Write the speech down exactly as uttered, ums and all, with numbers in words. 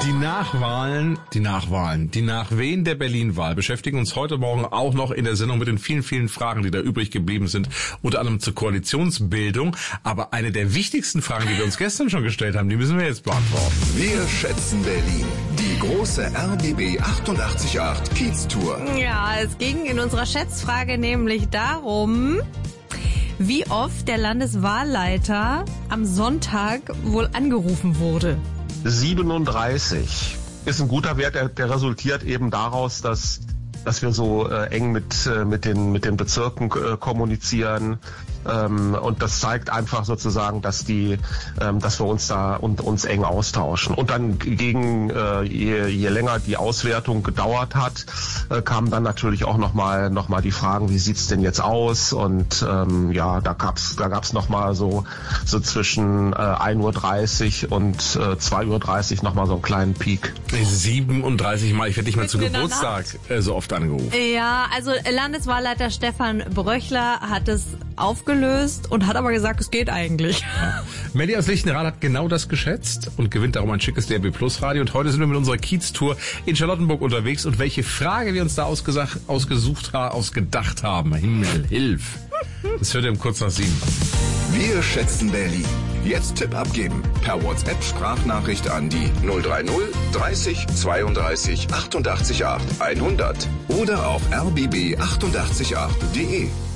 Die Nachwahlen, die Nachwahlen, die Nachwehen der Berlin-Wahl beschäftigen uns heute Morgen auch noch in der Sendung mit den vielen, vielen Fragen, die da übrig geblieben sind, unter anderem zur Koalitionsbildung. Aber eine der wichtigsten Fragen, die wir uns gestern schon gestellt haben, die müssen wir jetzt beantworten. Wir schätzen Berlin. Die große R B B achtundachtzig Komma acht Kiez-Tour. Ja, es ging in unserer Schätzfrage nämlich darum, wie oft der Landeswahlleiter am Sonntag wohl angerufen wurde. siebenunddreißig ist ein guter Wert, der, der resultiert eben daraus, dass dass wir so äh, eng mit äh, mit den mit den Bezirken äh, kommunizieren, ähm, und das zeigt einfach sozusagen, dass die ähm, dass wir uns da und uns eng austauschen. Und dann gegen äh, je, je länger die Auswertung gedauert hat, äh, kamen dann natürlich auch noch mal noch mal die Fragen, wie sieht's denn jetzt aus? Und ähm, ja, da gab's da gab's noch mal so so zwischen äh, ein Uhr dreißig und äh, zwei Uhr dreißig noch mal so einen kleinen Peak. siebenunddreißig Mal, ich werde nicht mehr zu Mitten in der Geburtstag äh, so oft angerufen. Ja, also Landeswahlleiter Stefan Bröchler hat es aufgelöst und hat aber gesagt, es geht eigentlich. Ja. Melli aus Lichtenrad hat genau das geschätzt und gewinnt darum ein schickes D R B Plus Radio. Und heute sind wir mit unserer Kiez-Tour in Charlottenburg unterwegs. Und welche Frage wir uns da ausgesagt, ausgesucht haben, ausgedacht haben, Himmel, hilf. Das hört ihr um kurz nach sieben. Wir schätzen Berlin. Jetzt Tipp abgeben. Per WhatsApp-Sprachnachricht an die null drei null dreißig zweiunddreißig achtundachtzig acht hundert oder auf r b b achtundachtzig acht punkt d e.